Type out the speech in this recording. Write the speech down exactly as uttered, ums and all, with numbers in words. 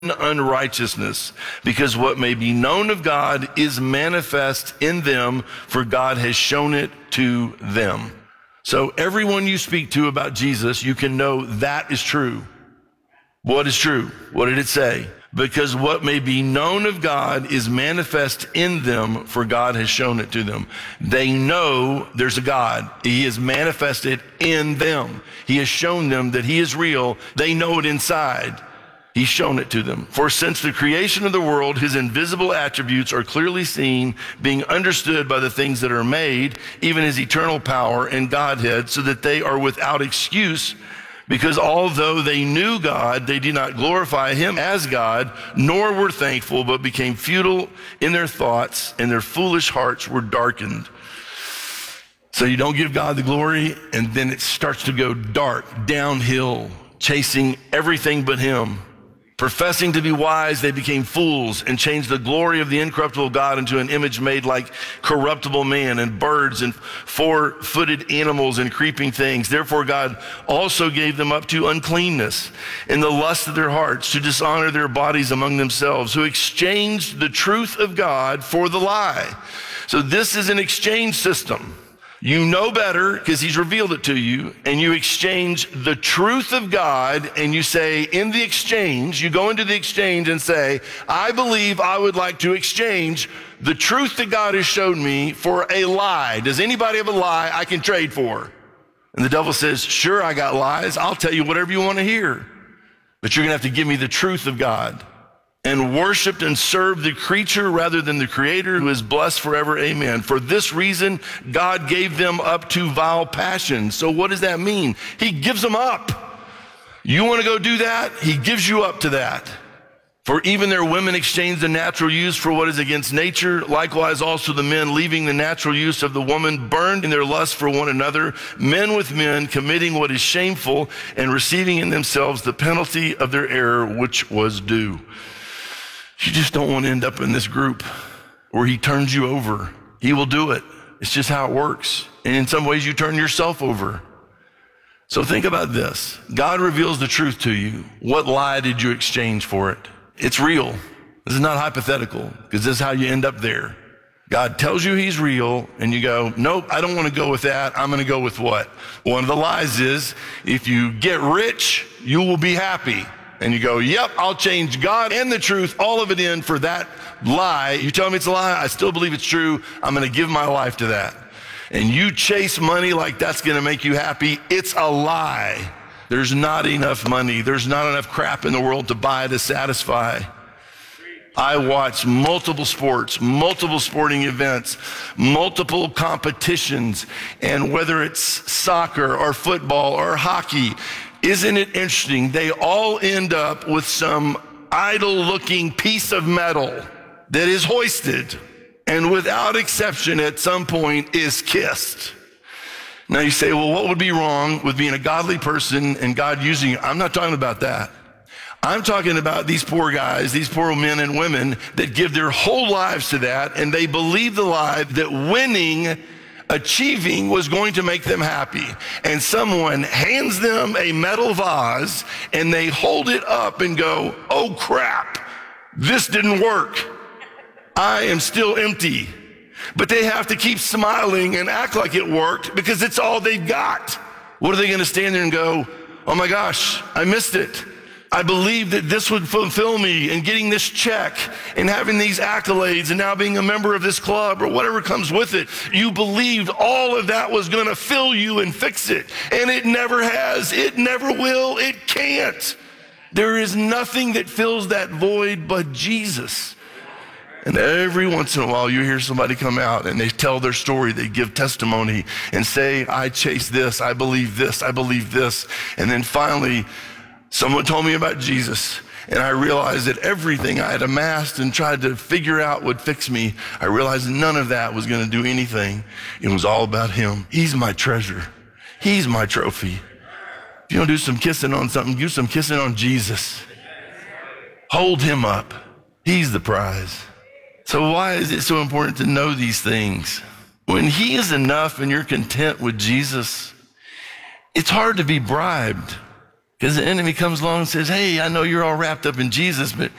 unrighteousness, because what may be known of God is manifest in them, for God has shown it to them. So everyone you speak to about Jesus, you can know that is true. What is true? What did it say? Because what may be known of God is manifest in them, for God has shown it to them. They know there's a God. He is manifested in them. He has shown them that he is real. They know it inside. He's shown it to them. For since the creation of the world, his invisible attributes are clearly seen, being understood by the things that are made, even his eternal power and Godhead, so that they are without excuse. Because although they knew God, they did not glorify him as God, nor were thankful, but became futile in their thoughts, and their foolish hearts were darkened. So you don't give God the glory, and then it starts to go dark, downhill, chasing everything but him. Professing to be wise, they became fools and changed the glory of the incorruptible God into an image made like corruptible man and birds and four-footed animals and creeping things. Therefore, God also gave them up to uncleanness in the lust of their hearts, to dishonor their bodies among themselves, who exchanged the truth of God for the lie. So this is an exchange system. You know better because he's revealed it to you, and you exchange the truth of God, and you say in the exchange, you go into the exchange and say, I believe I would like to exchange the truth that God has shown me for a lie. Does anybody have a lie I can trade for? And the devil says, sure, I got lies. I'll tell you whatever you want to hear, but you're gonna have to give me the truth of God. And worshiped and served the creature rather than the creator, who is blessed forever. Amen. For this reason, God gave them up to vile passions. So what does that mean? He gives them up. You want to go do that? He gives you up to that. For even their women exchange the natural use for what is against nature. Likewise also the men, leaving the natural use of the woman, burned in their lust for one another, men with men, committing what is shameful, and receiving in themselves the penalty of their error, which was due. You just don't want to end up in this group where he turns you over. He will do it. It's just how it works. And in some ways you turn yourself over. So think about this. God reveals the truth to you. What lie did you exchange for it? It's real. This is not hypothetical, because this is how you end up there. God tells you he's real, and you go, nope, I don't want to go with that. I'm going to go with what? One of the lies is, if you get rich, you will be happy. And you go, yep, I'll change God and the truth, all of it in for that lie. You tell me it's a lie, I still believe it's true. I'm gonna give my life to that. And you chase money like that's gonna make you happy. It's a lie. There's not enough money. There's not enough crap in the world to buy to satisfy. I watch multiple sports, multiple sporting events, multiple competitions, and whether it's soccer or football or hockey, isn't it interesting? They all end up with some idol-looking piece of metal that is hoisted, and without exception at some point is kissed. Now you say, well, what would be wrong with being a godly person and God using you? I'm not talking about that. I'm talking about these poor guys, these poor men and women that give their whole lives to that, and they believe the lie that winning, achieving was going to make them happy. And someone hands them a metal vase and they hold it up and go, oh crap, this didn't work. I am still empty. But they have to keep smiling and act like it worked because it's all they've got. What are they gonna stand there and go, oh my gosh, I missed it. I believed that this would fulfill me, and getting this check and having these accolades and now being a member of this club or whatever comes with it. You believed all of that was gonna fill you and fix it. And it never has, it never will, it can't. There is nothing that fills that void but Jesus. And every once in a while you hear somebody come out and they tell their story, they give testimony and say, I chased this, I believe this, I believe this. And then finally, someone told me about Jesus, and I realized that everything I had amassed and tried to figure out would fix me. I realized none of that was going to do anything. It was all about him. He's my treasure. He's my trophy. If you don't do some kissing on something, do some kissing on Jesus. Hold him up. He's the prize. So why is it so important to know these things? When he is enough and you're content with Jesus, it's hard to be bribed. Because the enemy comes along and says, hey, I know you're all wrapped up in Jesus, but